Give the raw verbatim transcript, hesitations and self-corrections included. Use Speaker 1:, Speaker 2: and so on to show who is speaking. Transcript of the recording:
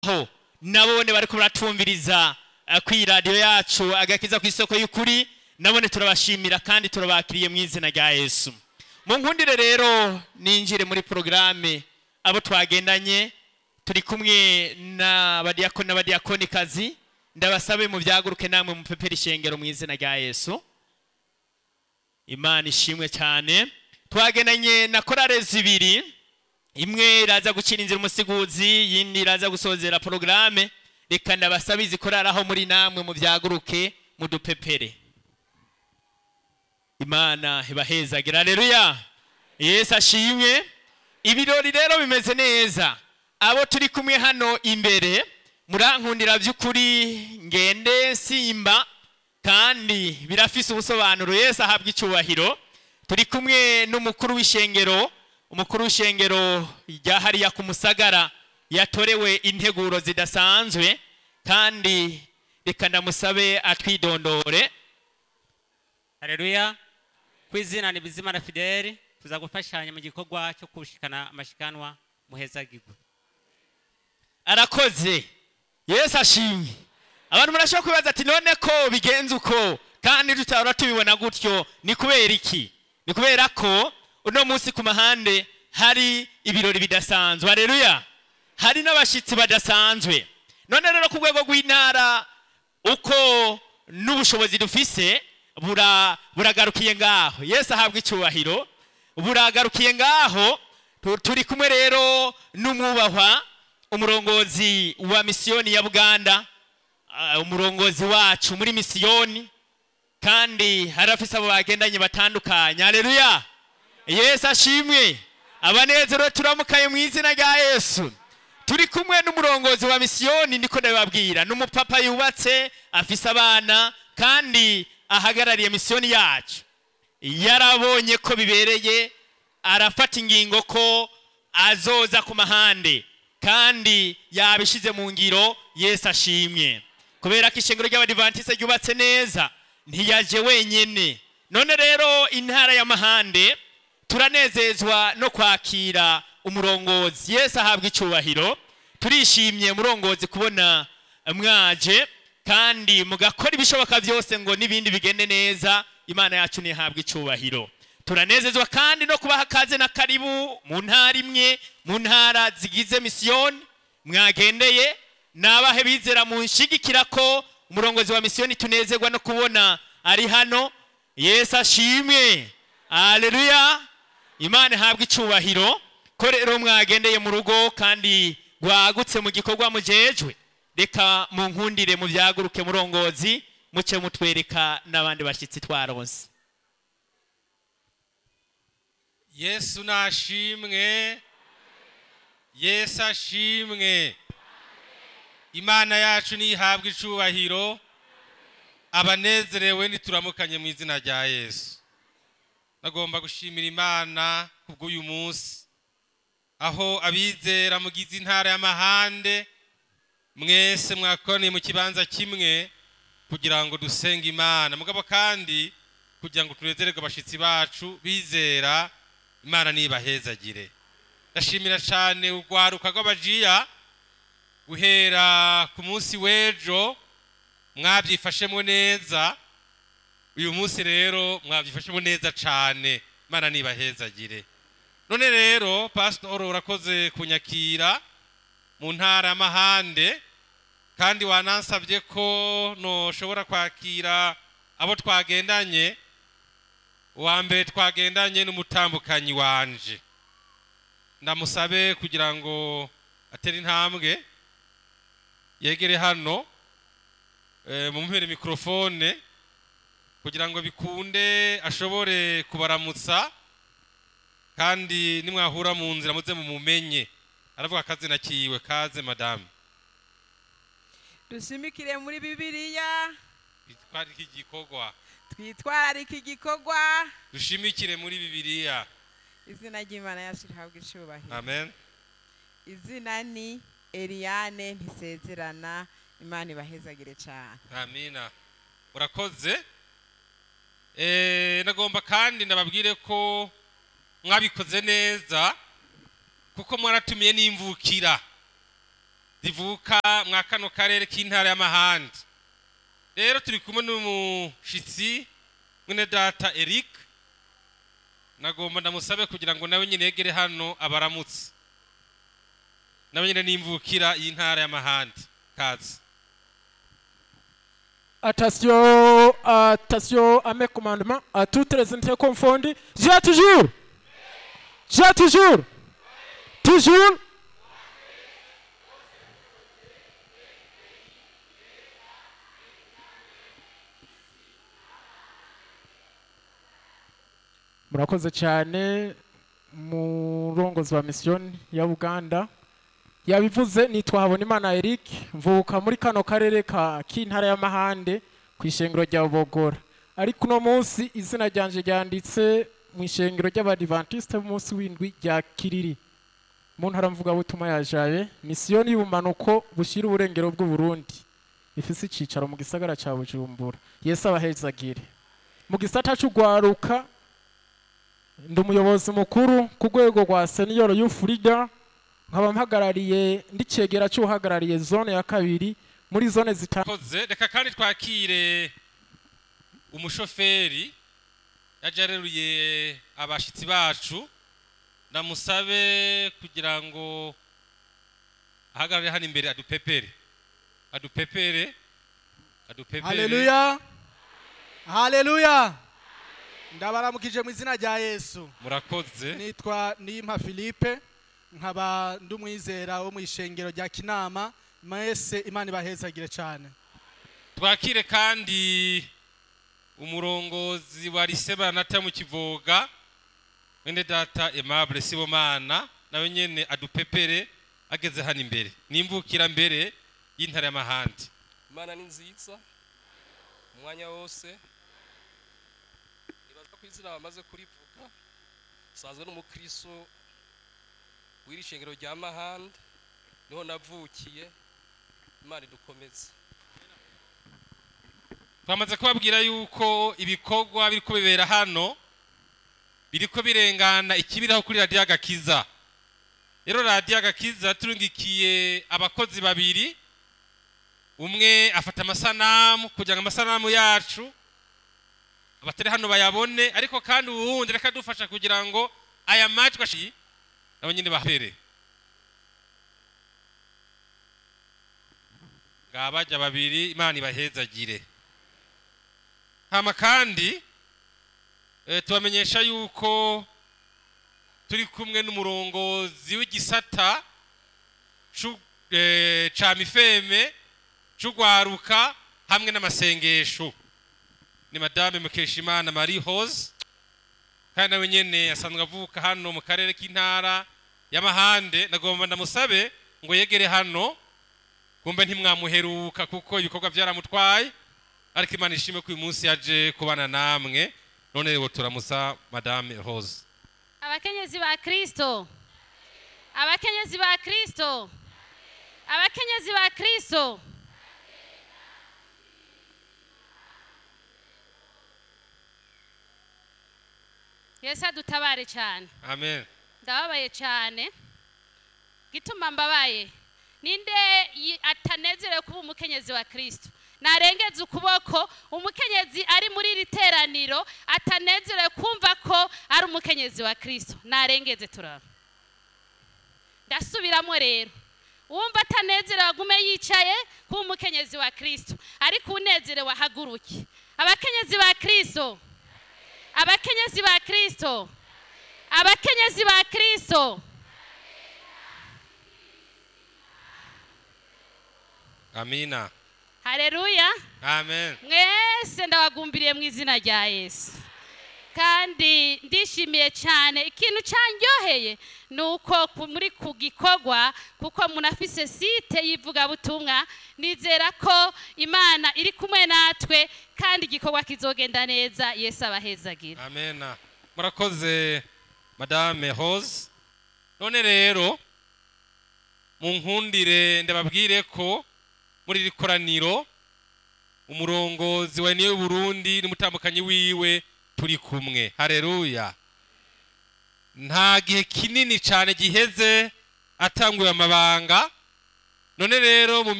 Speaker 1: ho nabone bariko baratumviriza kwi radio yacu agakiza ku isoko y'ukuri nabone turabashimira kandi turabakiriye mu izina rya Yesu. Mu nkundire rero ninjire muri programme abo twagendanye turi kumwe na badiakoni n'abadiakoni kazi ndabasabe mu byaguruke namwe mu pepera ishengero mu izina rya Yesu. Imana ishimwe cyane. Twagendanye na korale zibiri, imwe iraza gukina inzira umusiguzi, yindi iraza gusozera programme. Reka ndabasabe izikoraraho muri namwe mu byaguruke mu dupepere. Imana ibahezagira. Haleluya. Yesu ashimwe. Ibirori rero bimeze neza. Abo turi kumwe hano imbere murankundira by'ukuri ngende simba kandi birafise ubusobanuro. Yesu ahabwa icyubahiro. Turi kumwe n'umukuru w'ishengero, umukuru w'ishengero rya hariya ku Musagara yatorewe integuro zidasanzwe kandi reka ndamusabe atwidondore.
Speaker 2: Haleluya. Kwizina ni Bizimana Fidele, tuza gufashanya mu gikorwa cyo kushikana amashikanwa muhezagirwe.
Speaker 1: Arakoze. Yesu ashimwe. Abantu murashaka kwibaza ati none ko bigenze uko kandi tutahora tubibona gutyo ni kubera iki? Ni kubera ko uno munsi ku mahande hari ibirori bidasanzwe. Haleluya. Hari n'abashitsi badasanzwe. None rero ku rwego rw'intara uko n'ubushobozi dufise bura buragarukiye ngaho. Yesu ahabwa icyubahiro. Buragarukiye ngaho turi kumwe rero n'umwubahwa umurongozi wa misiyoni ya Buganda, uh, umurongozi wacu muri misiyoni kandi harafise abo bagendanye batandukanye. Haleluya. Yesu ashimwe. Abanezero turamukaye mu izina rya Yesu. Turi kumwe n'umurongozi wa misiyoni niko ndababwira, n'umupapa yubatse afise abana kandi ahagarariye misiyoni yacu. Yarabonye ko bibereye arafata ingingo ko azoza ku mahande kandi yabishize mu ngiro. Yesu ashimwe. Kubera ko ishengero ry'Abadiventiste ryubatse neza ntiyaje wenyene. None rero intara ya Mahande turanezezwa no kwakira umurongozi. Yesu ahabwa icyubahiro. Turishimye murongozi kubona mwaje kandi mugakora ibishoboka byose ngo nibindi bigende neza. Imana yacu nihabwa icyubahiro. Turanezezwa kandi no kubaha kaze na karibu mu ntara imwe mu ntara zigize misiyoni mwagendeye nabahe bizera mu nshigikira ko umurongozi wa misiyoni tunezerwa no kubona ari hano. Yesu ashimwe. Haleluya. Imana ihabwa icyubahiro ko rero mwagendeye mu rugo kandi gwagutse mu gikorwa mujejwe. Reka mu nkundire mu byaguruke murongozi muce mutwereka n'abandi bashitsi twaronse.
Speaker 3: Yesu nashimwe. Yesu ashimwe. Imana yacu nihabwa icubahiro. Abanezerewe nituramukanye mu izina rya Yesu. Nagomba gushimira Imana kubw'uyu munsi aho abizera mugize intara y'Amahande mwese mwakone mu kibanza kimwe kugira ngo dusenge Imana mugabo kandi kugira ngo tunezererwe abashitsi bacu bizera. Imana nibahezagire. Ndashimira cyane urwaruka rw'abajiya guhera ku munsi w'ejo mwabyifashemo neza. Uyu munsi rero mwabyifashemo neza cyane. Imana nibahezagire. None rero Pastor urakoze kunyakira mu ntara y'Amahande kandi wanansabye ko no shobora kwakira abo twagendanye. Uwa mbere twagendanye n'umutambukanyi wanje, ndamusabe kugira ngo atere intambwe yegere hano e, mumuhere mikrofone kugira ngo bikunde ashobore kubaramutsa kandi nimwahura mu nzira muze mumumenye. Aravuga akazina kiwe. Kaze madame.
Speaker 4: Dushimikire muri Bibiliya.
Speaker 3: Twari iki gikorwa.
Speaker 4: Twitwararika igikorwa.
Speaker 3: Dushimikire muri Bibiliya.
Speaker 4: Izina ry'Imana yacu rihabwa icyubahiro.
Speaker 3: Amen.
Speaker 4: Izina ni Eliane Ntisezerana. Imana ibahezagire cyane.
Speaker 3: Amina. Murakoze. Eh nagomba kandi ndababwire ko mwabikoze neza kuko mwaratumiye n'imvukira. zivuka mwa kano karere k'intara y'amahandi. Rero turi kumwe n'umushitsi mwene data Eric, nagomba ndamusabe kugira ngo nawe nyine yegere hano abaramutse. Nawe nyine nimvukira y'intara y'amahandi. Kazi.
Speaker 5: Attention, attention à mes commandements, à toutes les entités confondues. J'ai toujours, j'ai toujours, toujours. Murakoze cyane murongozi wa mission ya Uganda. Yabivuze nitwa Habonimana Eric, mvuka muri kano karere ka k'intara y'amahande ku ishengero rya Bogora. Ariko no munsi izina ryanje ryanditse mu ishengero ry'Abadventiste b'umunsi w'indwi rya Kiriri. Mu ntara mvuga butuma yajaye mission y'ubumanuko bushira uburengero bw'u Burundi. Ifise icicaro mu gisagara ca Bujumbura. Yesu abahezagire. Mu gisata cy'ugwaruka ndi umuyobozi mukuru ku rwego rwa senior youth leader, nkaba mpagarariye ndicegera cy'uhagarariye zone ya kabiri muri zone zitandukanye.
Speaker 3: Reka kandi twakire umushoferi yajareruye abashitsi bacu, ndamusabe kugira ngo ahagarare hano imbere adupepere adupepere adupepere.
Speaker 6: Haleluya, haleluya. Ndabaramukije mu izina rya Yesu.
Speaker 3: Murakoze.
Speaker 6: Nitwa Niyimpa Philippe, nkaba ndumwizera wo mu ishengero rya Kinama. Mwese Imana ibahezagire cyane.
Speaker 3: Twakire kandi umurongozi wa Riseba nata mu Kivoga, mwene data Aimable Sibomana, nawe nyene adupepere ageze hano imbere. Nimvukira mbere y'intara y'amahandi.
Speaker 7: Imana ni nziza umwanya wose. Nibaza ko izina bamaze kurivuga, sanzwe n'umukristo w'iri shengero rya Mahandi, niho navukiye. Imana idukomeze.
Speaker 3: Twamaze kubabwira yuko ibikorwa biriko bibera hano biriko birengana ikibiraho kuri Radio Agakiza. Rero Radio Agakiza turungikiye abakozi babiri, umwe afata amasanamu kugira ngo amasanamu yacu abatari hano bayabone, ariko kandi uwundi reka dufasha kugira ngo aya majwi ashi abo nyine bahera. Gabaja babiri, Imana ibahezagire. Hama kandi e, tubamenyesha yuko turi kumwe n'umurongozi w'igisata cu e, ca mifeme c'ugwaruka hamwe n'amasengesho, ni Madame Mukeshimana Marie Rose, kandi nawe nyene asanzwe avuka hano mu karere k'intara y'amahande. Nagomba ndamusabe ngo yegere hano, kumbe ntimwamuheruka kuko ibikorwa byaramutwaye, ariko Imana ishime ko uyu munsi yaje kubana namwe. None rero turamusa Madame Rose.
Speaker 8: Abakenyezi ba Kristo, abakenyezi ba Kristo, abakenyezi ba Kristo. Yesu adutabare cyane.
Speaker 3: Amen.
Speaker 8: Ndababaye cyane. Gituma mbabaye, ninde atanezerewe kuba umukenyezi wa Kristo? Narengeze ukuboko umukenyezi ari muri iri teraniro atanezerewe kumva ko ari umukenyezi wa Kristo. Narengeze turaba. Ndasubiramo rero, wumva atanezerewe agume yicaye kuba umukenyezi wa Kristo, ariko unezerewe ahaguruke. Abakenyezi ba Kristo, abakenyezi ba Kristo, abakenyezi ba Kristo.
Speaker 3: Amina.
Speaker 8: Haleluya.
Speaker 3: Amen.
Speaker 8: Mwese ndabagumbiriye mu izina rya Yesu. Kandi ndishimiye cyane, ikintu cyanyoheye nuko muri kugikogwa kuko munafise site yivuga butumwa. Nizera ko Imana iri kumwe natwe kandi igikogwa kizogenda neza. Yesu abahezagira.
Speaker 3: Amen. Murakoze Madame Rose. None rero munkundire ndababwire ko muri iri koraniro umurongozi wa niyo Burundi n'umutambukanyi wiwe turi kumwe. Haleluya. Nta gihe kinini cyane giheze atanguye amabanga, none rero mu